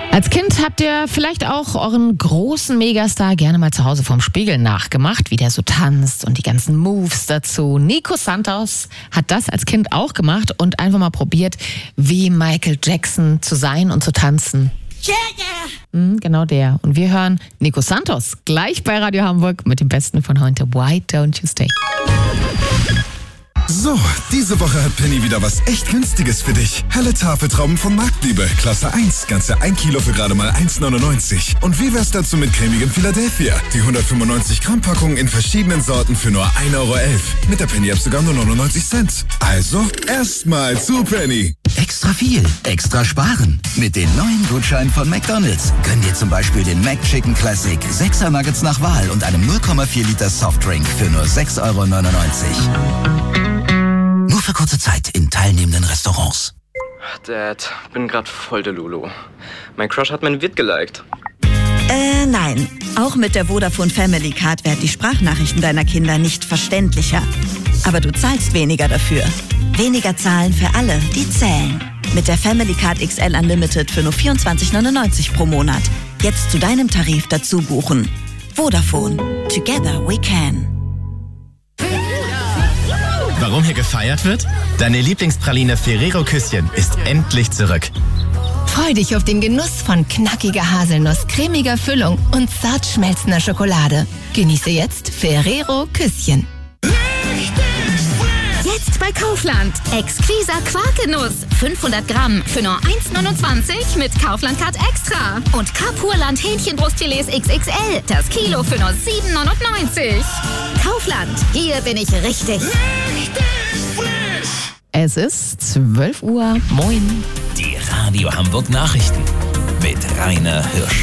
Als Kind habt ihr vielleicht auch euren großen Megastar gerne mal zu Hause vorm Spiegel nachgemacht, wie der so tanzt und die ganzen Moves dazu. Nico Santos hat das als Kind auch gemacht und einfach mal probiert, wie Michael Jackson zu sein und zu tanzen. Yeah. Genau der. Und wir hören Nico Santos gleich bei Radio Hamburg mit dem Besten von heute. Why Don't You Stay? So, diese Woche hat Penny wieder was echt Günstiges für dich. Helle Tafeltrauben von Marktliebe, Klasse 1, ganze 1 Kilo für gerade mal 1,99. Und wie wär's dazu mit cremigem Philadelphia? Die 195 Gramm Packung in verschiedenen Sorten für nur 1,11 Euro. Mit der Penny-App sogar nur 99 Cent. Also, erstmal zu Penny. Extra viel, extra sparen. Mit den neuen Gutscheinen von McDonald's gönn dir zum Beispiel den McChicken Classic, 6er Nuggets nach Wahl und einem 0,4 Liter Softdrink für nur 6,99 Euro. Nur für kurze Zeit in teilnehmenden Restaurants. Dad, bin grad voll der Lulu. Mein Crush hat mein Vid geliked. Nein. Auch mit der Vodafone Family Card werden die Sprachnachrichten deiner Kinder nicht verständlicher. Aber du zahlst weniger dafür. Weniger zahlen für alle, die zählen. Mit der Family Card XL Unlimited für nur 24,99 pro Monat. Jetzt zu deinem Tarif dazu buchen. Vodafone. Together we can. Warum hier gefeiert wird? Deine Lieblingspraline Ferrero Küsschen ist endlich zurück. Freu dich auf den Genuss von knackiger Haselnuss, cremiger Füllung und zart schmelzender Schokolade. Genieße jetzt Ferrero Küsschen. Jetzt bei Kaufland. Exquisa Quarkenuss. 500 Gramm für nur 1,29 mit Kaufland-Card Extra. Und Kapurland Hähnchenbrustfilets XXL. Das Kilo für nur 7,99. Kaufland. Hier bin ich richtig. Es ist 12 Uhr. Moin. Die Radio Hamburg Nachrichten mit Rainer Hirsch.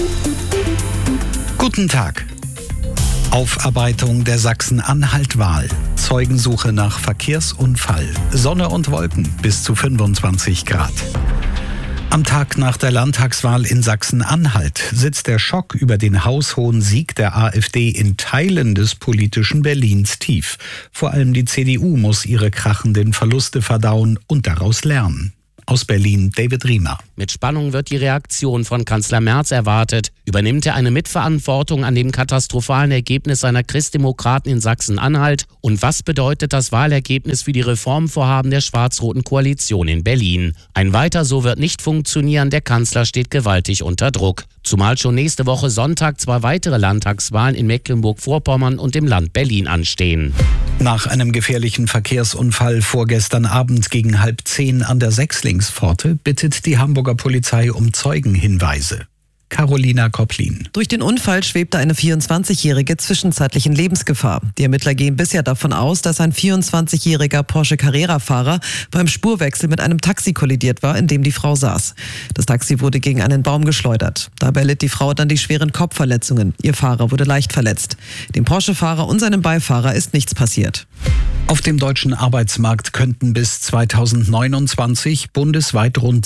Guten Tag. Aufarbeitung der Sachsen-Anhalt-Wahl. Zeugensuche nach Verkehrsunfall. Sonne und Wolken bis zu 25 Grad. Am Tag nach der Landtagswahl in Sachsen-Anhalt sitzt der Schock über den haushohen Sieg der AfD in Teilen des politischen Berlins tief. Vor allem die CDU muss ihre krachenden Verluste verdauen und daraus lernen. Aus Berlin, David Riemer. Mit Spannung wird die Reaktion von Kanzler Merz erwartet. Übernimmt er eine Mitverantwortung an dem katastrophalen Ergebnis seiner Christdemokraten in Sachsen-Anhalt? Und was bedeutet das Wahlergebnis für die Reformvorhaben der schwarz-roten Koalition in Berlin? Ein Weiter so wird nicht funktionieren, der Kanzler steht gewaltig unter Druck. Zumal schon nächste Woche Sonntag 2 weitere Landtagswahlen in Mecklenburg-Vorpommern und im Land Berlin anstehen. Nach einem gefährlichen Verkehrsunfall vorgestern Abend gegen 9:30 an der Sechslingspforte bittet die Hamburger Polizei um Zeugenhinweise. Carolina Kopplin. Durch den Unfall schwebte eine 24-Jährige zwischenzeitlich in Lebensgefahr. Die Ermittler gehen bisher davon aus, dass ein 24-jähriger Porsche Carrera-Fahrer beim Spurwechsel mit einem Taxi kollidiert war, in dem die Frau saß. Das Taxi wurde gegen einen Baum geschleudert. Dabei litt die Frau dann die schweren Kopfverletzungen. Ihr Fahrer wurde leicht verletzt. Dem Porsche-Fahrer und seinem Beifahrer ist nichts passiert. Auf dem deutschen Arbeitsmarkt könnten bis 2029 bundesweit rund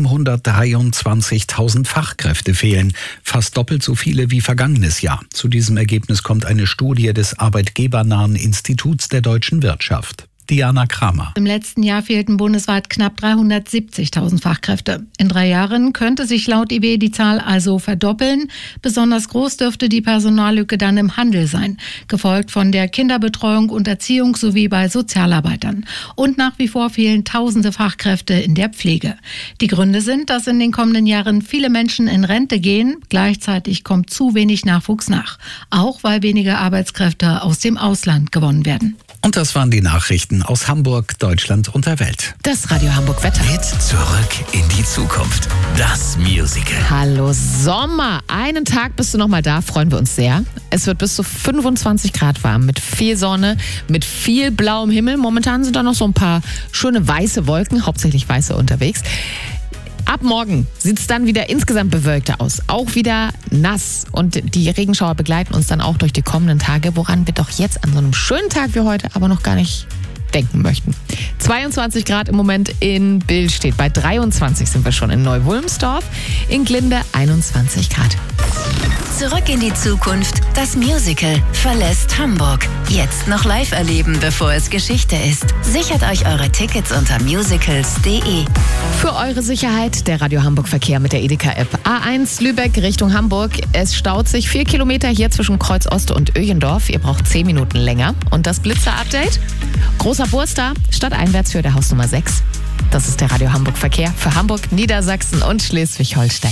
723.000 Fachkräfte fehlen. Fast doppelt so viele wie vergangenes Jahr. Zu diesem Ergebnis kommt eine Studie des arbeitgebernahen Instituts der deutschen Wirtschaft. Diana Kramer. Im letzten Jahr fehlten bundesweit knapp 370.000 Fachkräfte. In 3 Jahren könnte sich laut IW die Zahl also verdoppeln. Besonders groß dürfte die Personallücke dann im Handel sein, gefolgt von der Kinderbetreuung und Erziehung sowie bei Sozialarbeitern. Und nach wie vor fehlen tausende Fachkräfte in der Pflege. Die Gründe sind, dass in den kommenden Jahren viele Menschen in Rente gehen. Gleichzeitig kommt zu wenig Nachwuchs nach. Auch weil weniger Arbeitskräfte aus dem Ausland gewonnen werden. Und das waren die Nachrichten aus Hamburg, Deutschland und der Welt. Das Radio Hamburg Wetter. Mit Zurück in die Zukunft. Das Musical. Hallo Sommer. Einen Tag bist du noch mal da, freuen wir uns sehr. Es wird bis zu 25 Grad warm, mit viel Sonne, mit viel blauem Himmel. Momentan sind da noch so ein paar schöne weiße Wolken, hauptsächlich weiße unterwegs. Ab morgen sieht es dann wieder insgesamt bewölkter aus. Auch wieder nass. Und die Regenschauer begleiten uns dann auch durch die kommenden Tage, woran wir doch jetzt an so einem schönen Tag wie heute aber noch gar nicht denken möchten. 22 Grad im Moment in Billstedt. Bei 23 sind wir schon in Neu-Wulmsdorf. In Glinde 21 Grad. Zurück in die Zukunft, das Musical verlässt Hamburg. Jetzt noch live erleben, bevor es Geschichte ist. Sichert euch eure Tickets unter musicals.de. Für eure Sicherheit der Radio Hamburg Verkehr mit der Edeka-App. A1 Lübeck Richtung Hamburg. Es staut sich 4 Kilometer hier zwischen Kreuz Ost und Öjendorf. Ihr braucht 10 Minuten länger. Und das Blitzer-Update? Großer Burster, stadteinwärts für der Hausnummer 6. Das ist der Radio Hamburg Verkehr für Hamburg, Niedersachsen und Schleswig-Holstein.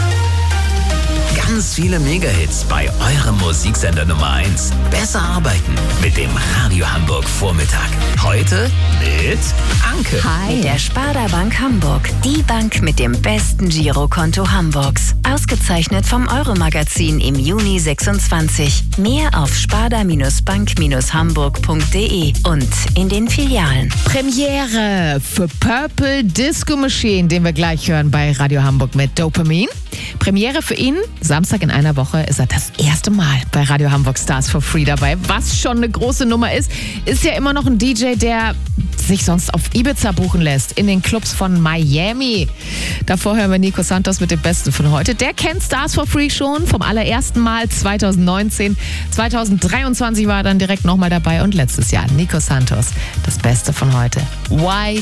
Ganz viele Mega-Hits bei eurem Musiksender Nummer 1. Besser arbeiten mit dem Radio Hamburg Vormittag. Heute mit Anke. Hi. Mit der Sparda Bank Hamburg. Die Bank mit dem besten Girokonto Hamburgs. Ausgezeichnet vom Euro-Magazin im Juni 26. Mehr auf sparda-bank-hamburg.de und in den Filialen. Premiere für Purple Disco Machine, den wir gleich hören bei Radio Hamburg mit Dopamin. Premiere für ihn. Samstag in einer Woche ist er das erste Mal bei Radio Hamburg Stars for Free dabei. Was schon eine große Nummer ist ja immer noch ein DJ, der sich sonst auf Ibiza buchen lässt, in den Clubs von Miami. Davor hören wir Nico Santos mit dem Besten von heute. Der kennt Stars for Free schon vom allerersten Mal 2019. 2023 war er dann direkt nochmal dabei und letztes Jahr Nico Santos, das Beste von heute. Why